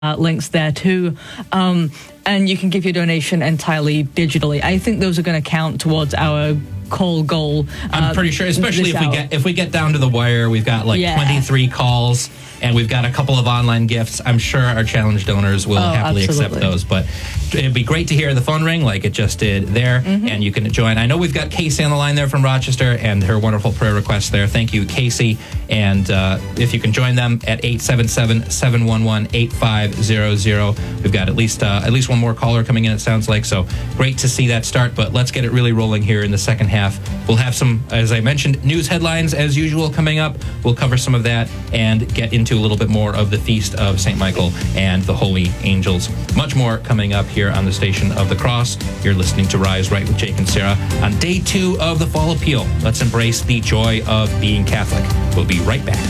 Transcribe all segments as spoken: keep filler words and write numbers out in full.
Uh, links there too, um, and you can give your donation entirely digitally. I think those are going to count towards our call goal. I'm uh, pretty sure, especially if hour. we get if we get down to the wire, we've got like yeah. twenty-three calls and we've got a couple of online gifts. I'm sure our challenge donors will oh, happily absolutely. accept those. But it'd be great to hear the phone ring like it just did there, mm-hmm. and you can join. I know we've got Casey on the line there from Rochester and her wonderful prayer request there. Thank you, Casey. And uh, if you can join them at eight seven seven, seven one one, eight five zero zero. We've got at least uh, at least one more caller coming in, it sounds like. So great to see that start. But let's get it really rolling here in the second half. We'll have some, as I mentioned, news headlines as usual coming up. We'll cover some of that and get into a little bit more of the Feast of Saint Michael and the Holy Angels. Much more coming up here on the Station of the Cross. You're listening to Rise Right with Jake and Sarah on day two of the Fall Appeal. Let's embrace the joy of being Catholic. We'll be right back.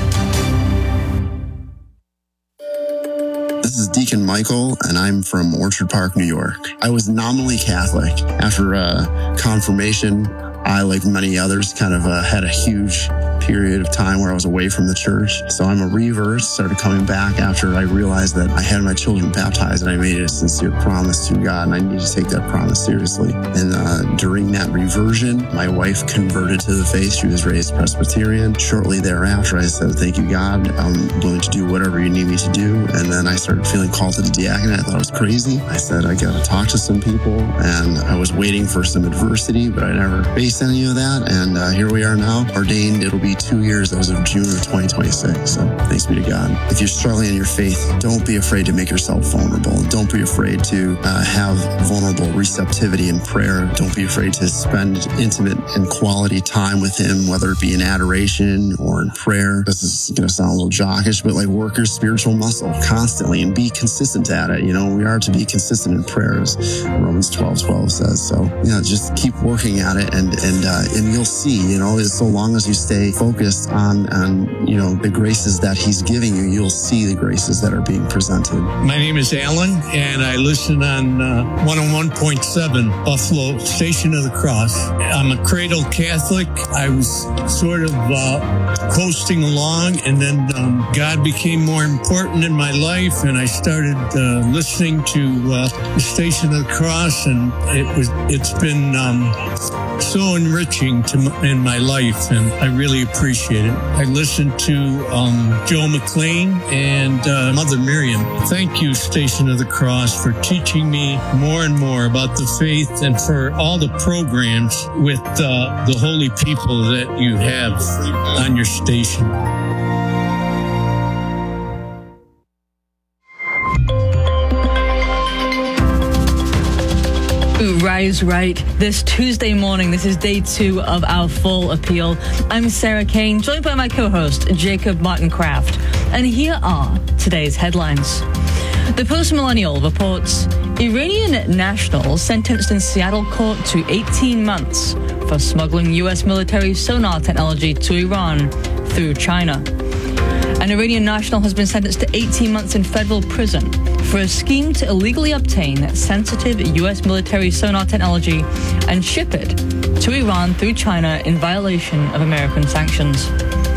This is Deacon Michael, and I'm from Orchard Park, New York. I was nominally Catholic. After uh, confirmation, I, like many others, kind of uh, had a huge period of time where I was away from the church. So I'm a revert, started coming back after I realized that I had my children baptized and I made a sincere promise to God, and I need to take that promise seriously. And uh, during that reversion, my wife converted to the faith. She was raised Presbyterian. Shortly thereafter, I said, thank you, God. I'm willing to do whatever you need me to do. And then I started feeling called to the diaconate. I thought it was crazy. I said, I got to talk to some people. And I was waiting for some adversity, but I never faced any of that. And uh, here we are now, ordained. It'll be two years as of June of twenty twenty-six. So thanks be to God. If you're struggling in your faith, don't be afraid to make yourself vulnerable. Don't be afraid to uh, have vulnerable receptivity in prayer. Don't be afraid to spend intimate and quality time with Him, whether it be in adoration or in prayer. This is going to sound a little jockish, but like work your spiritual muscle constantly and be consistent at it. You know, we are to be consistent in prayer, as Romans twelve twelve says. So, yeah, just keep working at it, and and uh, and you'll see, you know, so long as you stay focused on, on, you know, the graces that He's giving you, you'll see the graces that are being presented. My name is Alan, and I listen on uh, one oh one point seven Buffalo, Station of the Cross. I'm a cradle Catholic. I was sort of uh, coasting along, and then um, God became more important in my life, and I started uh, listening to uh, the Station of the Cross, and it was, it's been um, so enriching to m- in my life, and I really appreciate it. I listened to um, Joe McLean and uh, Mother Miriam. Thank you, Station of the Cross, for teaching me more and more about the faith, and for all the programs with uh, the holy people that you have on your station. Rise Right this Tuesday morning. This is day two of our Fall Appeal. I'm Sarah Kane, joined by my co-host, Jacob Martin Kraft. And here are today's headlines. The Post-Millennial reports Iranian national sentenced in Seattle court to eighteen months for smuggling U S military sonar technology to Iran through China. An Iranian national has been sentenced to eighteen months in federal prison for a scheme to illegally obtain sensitive U S military sonar technology and ship it to Iran through China in violation of American sanctions.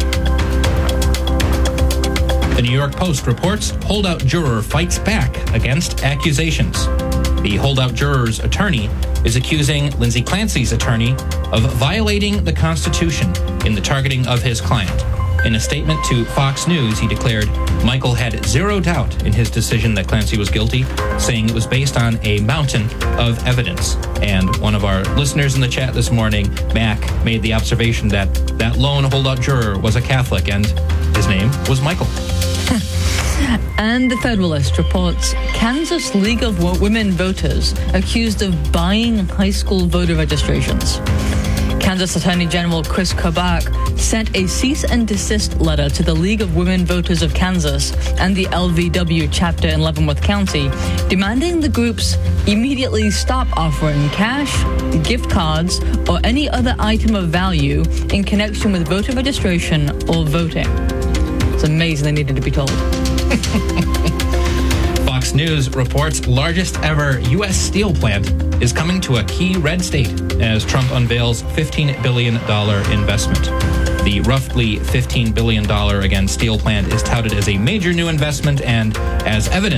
The New York Post reports holdout juror fights back against accusations. The holdout juror's attorney is accusing Lindsay Clancy's attorney of violating the Constitution in the targeting of his client. In a statement to Fox News, he declared Michael had zero doubt in his decision that Clancy was guilty, saying it was based on a mountain of evidence. And one of our listeners in the chat this morning, Mac, made the observation that that lone holdout juror was a Catholic, and his name was Michael. And the Federalist reports Kansas League of Women Voters accused of buying high school voter registrations. Kansas Attorney General Chris Kobach sent a cease and desist letter to the League of Women Voters of Kansas and the L V W chapter in Leavenworth County, demanding the groups immediately stop offering cash, gift cards, or any other item of value in connection with voter registration or voting. It's amazing they needed to be told. Fox Fox News reports largest ever U S steel plant is coming to a key red state as Trump unveils fifteen billion dollars investment. The roughly fifteen billion dollars, again, steel plant is touted as a major new investment and as evidence